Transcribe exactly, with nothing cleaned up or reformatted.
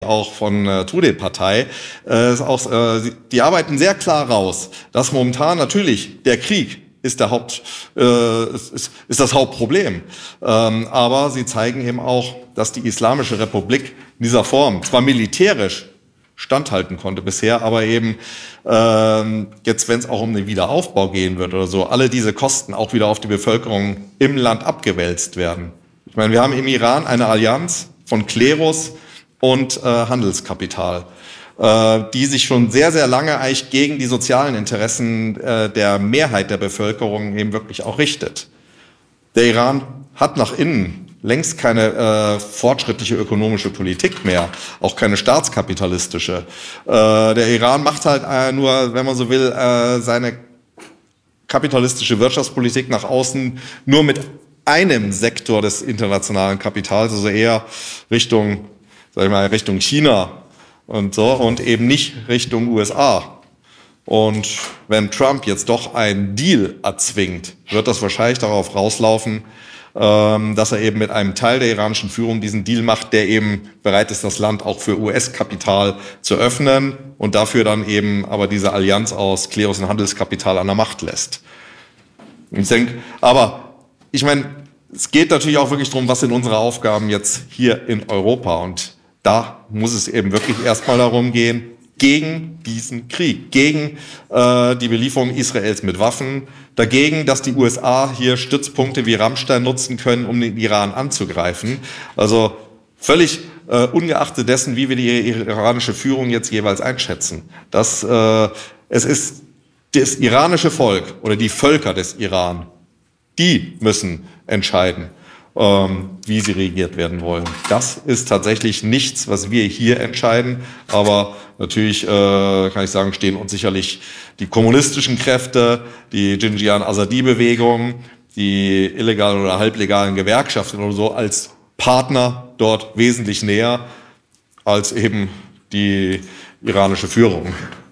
auch von äh, Tudeh-Partei, äh, ist auch, äh, die arbeiten sehr klar raus, dass momentan natürlich der Krieg ist der Haupt, äh, ist, ist das Hauptproblem. Ähm, aber sie zeigen eben auch, dass die Islamische Republik in dieser Form zwar militärisch standhalten konnte bisher, aber eben ähm, jetzt, wenn es auch um den Wiederaufbau gehen wird oder so, alle diese Kosten auch wieder auf die Bevölkerung im Land abgewälzt werden. Ich meine, wir haben im Iran eine Allianz von Klerus und äh, Handelskapital, äh, die sich schon sehr, sehr lange eigentlich gegen die sozialen Interessen äh, der Mehrheit der Bevölkerung eben wirklich auch richtet. Der Iran hat nach innen längst keine äh, fortschrittliche ökonomische Politik mehr, auch keine staatskapitalistische. Äh, der Iran macht halt äh, nur, wenn man so will, äh, seine kapitalistische Wirtschaftspolitik nach außen nur mit einem Sektor des internationalen Kapitals, also eher Richtung, sag ich mal, Richtung China und so und eben nicht Richtung U S A. Und wenn Trump jetzt doch einen Deal erzwingt, wird das wahrscheinlich darauf rauslaufen, ähm, dass er eben mit einem Teil der iranischen Führung diesen Deal macht, der eben bereit ist, das Land auch für U S-Kapital zu öffnen und dafür dann eben aber diese Allianz aus Klerus und Handelskapital an der Macht lässt. Ich denke, aber ich meine, es geht natürlich auch wirklich darum, was sind unsere Aufgaben jetzt hier in Europa. Und da muss es eben wirklich erstmal darum gehen, gegen diesen Krieg, gegen äh, die Belieferung Israels mit Waffen, dagegen, dass die U S A hier Stützpunkte wie Rammstein nutzen können, um den Iran anzugreifen. Also völlig äh, ungeachtet dessen, wie wir die iranische Führung jetzt jeweils einschätzen. Das, äh, es ist das iranische Volk oder die Völker des Iran, die müssen entscheiden, ähm, wie sie regiert werden wollen. Das ist tatsächlich nichts, was wir hier entscheiden. Aber natürlich, äh, kann ich sagen, stehen uns sicherlich die kommunistischen Kräfte, die Jinjian-Azadi-Bewegung, die illegalen oder halblegalen Gewerkschaften oder so als Partner dort wesentlich näher als eben die iranische Führung.